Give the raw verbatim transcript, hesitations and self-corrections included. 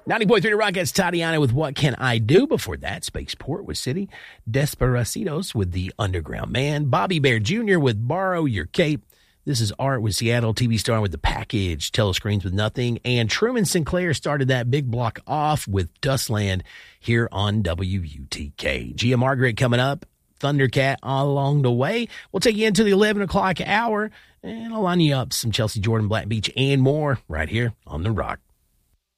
ninety point three to Rock, that's Tatiana with What Can I Do? Before that, Spaceport with City. Desperacidos with The Underground Man. Bobby Bear Junior with Borrow Your Cape. This is Art with Seattle. T V Star with The Package. Telescreens with Nothing. And Truman Sinclair started that big block off with Dustland here on W U T K. Gia Margaret coming up. Thundercat all along the way. We'll take you into the eleven o'clock hour, and I'll line you up some Chelsea Jordan, Black Beach, and more right here on The Rock.